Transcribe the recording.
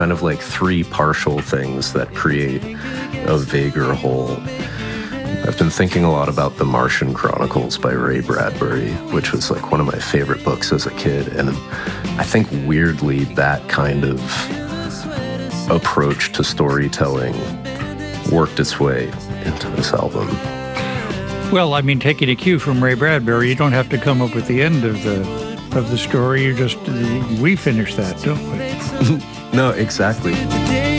kind of like three partial things that create a vaguer whole. I've been thinking a lot about The Martian Chronicles by Ray Bradbury, which was like one of my favorite books as a kid. And I think weirdly that kind of approach to storytelling worked its way into this album. Well, I mean, taking a cue from Ray Bradbury, you don't have to come up with the end of the story. We finish that, don't we? No, exactly.